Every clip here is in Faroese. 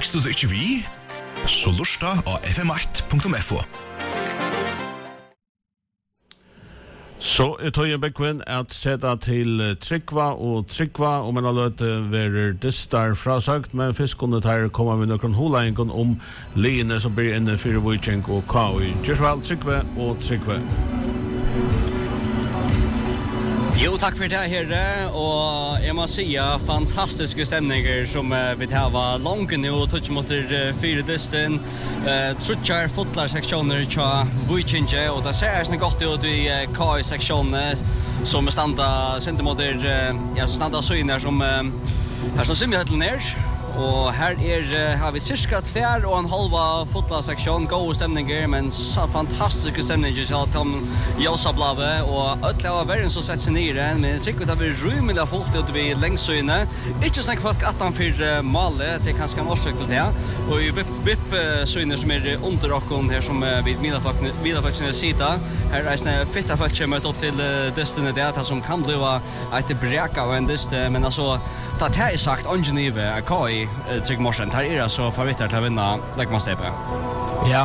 Fekst du ikke vi? Så lusta av fm8.fo. Så tog jeg Bekvin at seta til Tryggva, og man har løt være distar frasagt, men først kunne her komme med noen holeingen om liene som blir inne for Viking og KI. Gjørsval, Tryggva og Tryggva. Jo, takk for det her, og jeg må si fantastiske stemninger som vi har langt nå, touch mot 4 disten, trutjar fotlarseksjoner til Viking, og det ser jeg godt ut i KI-seksjonen, som standa sentemoter, som standa søgner som her som simmer til ned. Og her har vi cirka 2,5 fotballseksjon, gode stemninger, men så fantastiske stemninger til Tom Josablave, og øtla av verden som setter seg nere, men jeg tror det blir rymelig fullt ut ved lengsøyene. Ikke snakk folk at han for malet, det kanskje en årsøk til det, og i VIP-søyner som under okken her som vid Milafaksene sida, her er fitta folk som møter opp til distene det som kan bli et brek av en diste, men altså, det er sagt, Angenive er KI, Trygg Morsen, her så favoritter til å vinne Lekmannstepe. Ja,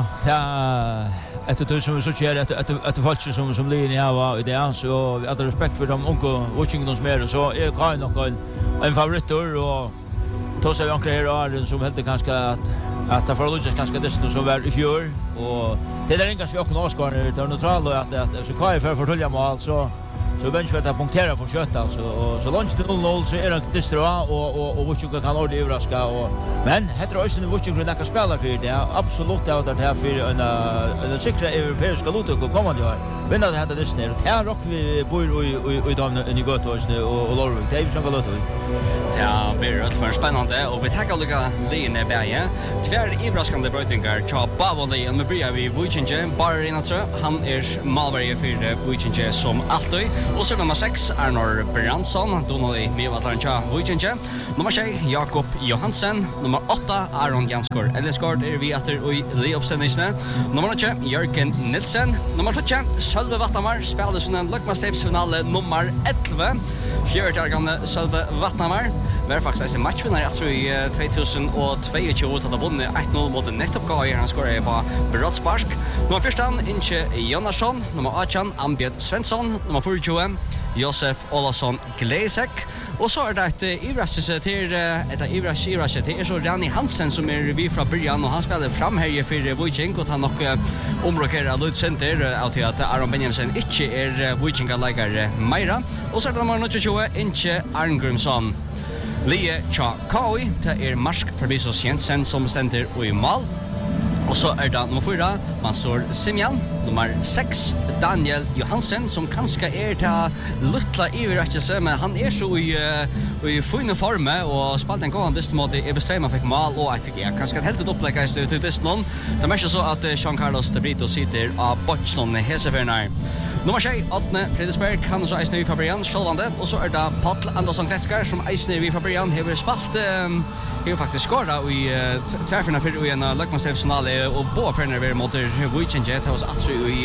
etter det som vi så kjører, etter folk som ligger i hava i det, så vi har respekt for de unge watchingene som så KI nok en favoritter, og tar seg vi anker her Arjen som heldig kanskje at det får lukkes kanskje desto som var i fjør, og det ringast vi åkken avskårene, det neutralt, og at så KI for fortulja mål, så bench för att punktera för kött alltså och så långt till 0-0 så är det distra och Viking kan ordentligt överraska och men heter det också nu Viking kan näka spela för det absolut att det här för en säkra europeiska lottning kommande år vinna det här det snär och här rock vi bor i dem i gott och Lorvik det är som går lottning. Ja, det är för spännande och vi tackar alla linje bäge. Tvär överraskande brötningar till Bavoli med börjar vi Viking bara in att han Malberg för Viking som alltid. Och så nummer 6 Arnor Bransson, Donald Mivatlancha Viking. Nummer 6 Jakob Johansen, nummer 8 Aron Janskor Ellesgård vi efter och Leopsennisen. Nummer 9 Jørgen Nilsen, nummer 10 Sølve Vatnamar spelar sin Lekmannstepsfinale nummer 11. 4 gamle Sølve Vatnamar. Var faktiskt en matchvinnare jag tror i 2022 hade vunnit 1-0 mot Nettopp KI. Han skorade på Brottspark. Nummer 14 Inche Jonasson, nummer 18 Ambjørn Svensson, nummer 24 Josef Olasson Glesek. Och så det ett Ivrasche till Ivrasche till så Rani Hansen som vi från början och han spelar fram här för Viking och han och omrokerar Lud Center out till att Aron Benjamin inte Viking-lägare Meira. Och så det nummer 22 Inche Arngrimsson. Lie Cha KI till Marsk Fabricius Jensen som ständer i mål. Och så det nummer 4 Mansour Simjan, nummer 6 Daniel Johansen som kanske till lilla överraskelse men han så i fin form och spalt en gång det mot i bestämma fick mål och att jag kanske helt upplägga till det någon. Det är så att Jean Carlos de Brito sitter av Botchnon Hesefernar. Nummer 6 Åtne Fredriksberg han så Eisner Fabrian Sjølvande og så det Paul Andersson Kletskar som Eisner Fabrian har spalt har faktisk skåret i tvärfinalen för en Lekmannstepsfinale och båda förnär mot Viking det var alltså i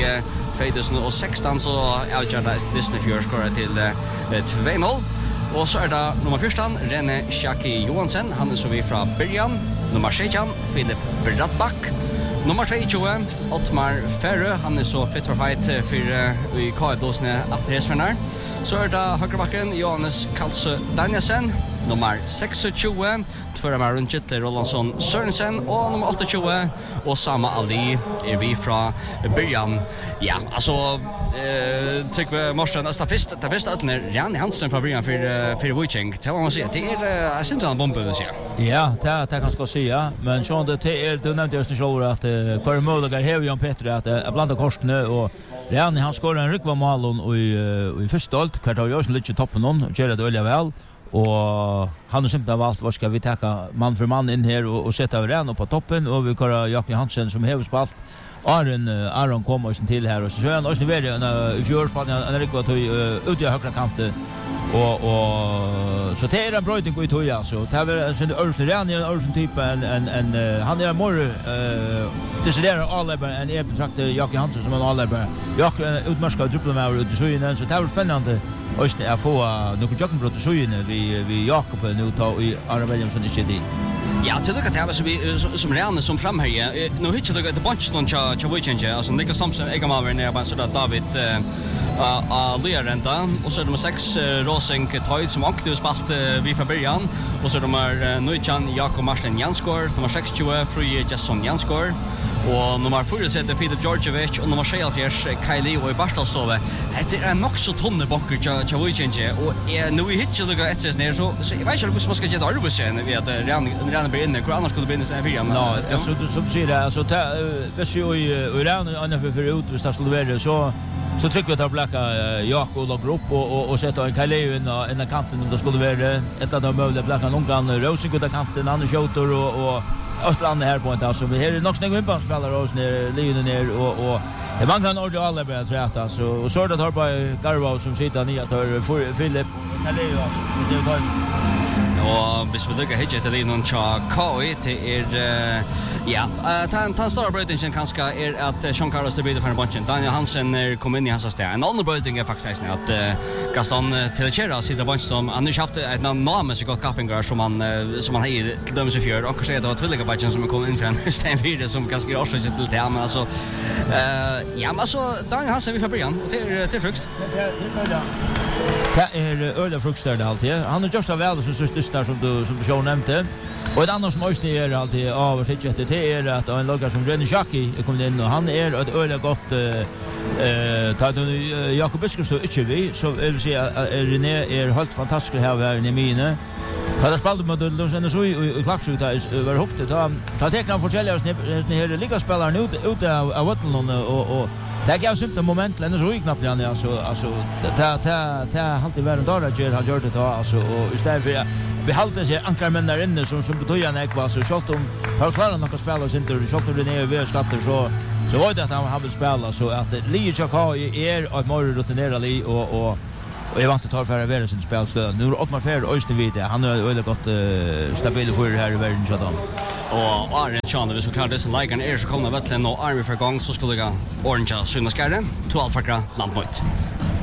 2016 så avgjorde Disney Fjord skåret till 2-0 och så det nummer 14 Rene Shaki Johansen han så vi från början nummer 16 Philip Bradback. Nummer 22, Ottmar Ferrö, han så fit for fight för i KI-blåsene att resfernar. Så det högerbacken Johannes Kalsø Danielsen, nummer 26, Tvöramar Rundkittle Rolandsson Sørensen och nummer 28, Osama Ali vi från början. Ja, alltså Tryggve Morsen, det första ötlen Rani Hansen från början för Viking. Det var man säga, det jag syns en bomb det säga. Ja, det kan ska säga, men så det du nämnde just själv att kvar möjliga har Jan Petter att blanda korsne och Rani han skårar en ryckva mål och i första halt kvartal görs lite toppen någon och gör det öliga väl. Och han har simpelt valt vad ska vi ta man för man in här och sätta Rani på toppen och vi kör Jakob Hansen som har spalt Aron kommer sen till här och så han också väl en fjärspalt en riktigt ut i högra kanten och så det är en brötning i toja så det är sen det Örsen Rani en typ en han är mer deciderar alla en är sagt Jakob Hansen som en alla Jakob utmarska dubbla med ut så in så det är spännande och det är få några joggenbrott så in vi Jakob nu tar i Aron Williamson det skit. Ja, till lucka det som redan som framhärje. Nu hittar det ett bunch någon cha weekend. Alltså Niklas Thompson, Egamauer ner på så där David Learenta och så nummer 6 Rosing Toyd som aktivt spalt vi från början och så nummer 9 Jakob Martin Janskor, nummer 60 Free Jason Janskor och nummer 4 sätter Filip Georgievic och nummer 6 Kylie och Barstalsove. Det är nog så tunna bankar cha weekend och nu vi hittar det ett ses ner så jag vet inte hur man ska ge det arbetsen vi att redan blir inne hur annars skulle det bli så här igen. Ja, alltså som säger det alltså vis ju i redan för ut hvis det skulle vara så trycker vi att blacka Jakob och grupp och sätta en Kaleo in kanten om det skulle vara ett av de möjliga blacka någon Rosing på kanten andra shooter och ett annat här på inte alltså vi här nog snägga inpå spelar oss ner linjen ner och det man kan ordna alla bra träta alltså och så det har på Garbo som sitter ner för Filip Kaleo alltså vi ser och hvis vi lyckas hitta till linjen cha KI till ja, han stora brötingen kanske att Sean Carlos blir för bunchen. Daniel Hansen kom in i hans stad. En annan bröting är faktiskt att Gaston Telchera sitter bunch som han nu haft ett namn så gott Kappinger som han har till dem så för och kanske det var tvilliga bunchen som kom in från Sten 4 som ganska också till det men alltså ja men alltså Daniel Hansen vi får början och till frukt. Det är öle fruktstär det alltid. Han har just väl så största som du själv nämnde. Och ett annat som också är alltid av och till det är att en loggar som René Jackie kommer in och han är ett öle gott Jakob Biskos så inte vi så vill säga René är helt fantastisk här i mine. Tar spalt med de så i klaxut där var högt ta tecknar fortälja oss här ligger spelaren ute av Wattlen och det gav sig ett moment länder så knappt igen alltså ta alltid vara där har gjort det alltså och istället för vi håller sig ankarmän där inne som betyder en ekva så schalt har klarat några spelare inte och schalt det ner över skatter så var det att han vill spela så att Lee Chaka är ett mer rutinerad och jag vant att ta för att vara sin spelstöd. Nu är Ottmar Fer Östervide. Han är väldigt gott stabil för det här i världen så då. Och Arne Chan det så klart det som liken är så kommer väl och Arne för gång så skulle jag orange syna skärren 12 fakra landmot.